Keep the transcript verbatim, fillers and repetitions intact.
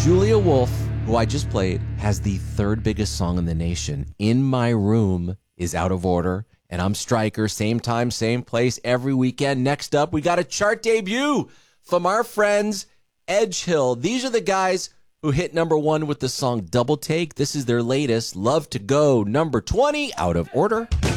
Julia Wolf, who I just played, has the third biggest song in the nation. In My Room is out of order. And I'm Stryker, same time, same place, every weekend. Next up, we got a chart debut from our friends Edge Hill. These are the guys who hit number one with the song Double Take. This is their latest, Love to Go, number twenty, out of order.